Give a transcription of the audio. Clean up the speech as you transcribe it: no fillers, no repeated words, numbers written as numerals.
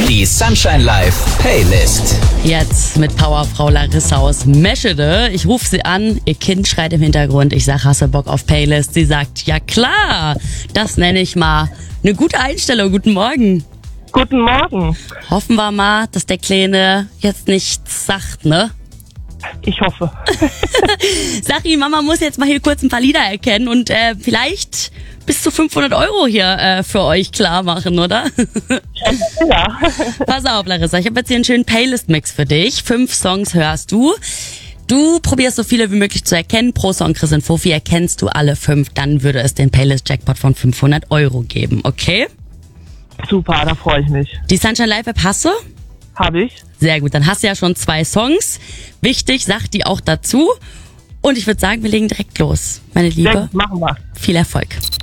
Die Sunshine Live Playlist. Jetzt mit Powerfrau Larissa aus Meschede. Ich rufe sie an, ihr Kind schreit im Hintergrund. Ich sag, hast du Bock auf Playlist? Sie sagt, ja klar. Das nenne ich mal eine gute Einstellung. Guten Morgen. Guten Morgen. Hoffen wir mal, dass der Kleine jetzt nichts sagt, ne? Ich hoffe. Sag ihm, Mama muss jetzt mal hier kurz ein paar Lieder erkennen und vielleicht bis zu 500 € hier für euch klar machen, oder? Ja. Pass auf, Larissa, ich habe jetzt hier einen schönen Playlist-Mix für dich. 5 Songs hörst du. Du probierst so viele wie möglich zu erkennen. Pro Song kriegst du ein Fuffi. Erkennst du alle 5, dann würde es den Playlist-Jackpot von 500 € geben, okay? Super, da freue ich mich. Die Sunshine Live App hast du? Habe ich. Sehr gut, dann hast du ja schon 2 Songs. Wichtig, sag die auch dazu. Und ich würde sagen, wir legen direkt los, meine Liebe. Machen wir. Viel Erfolg.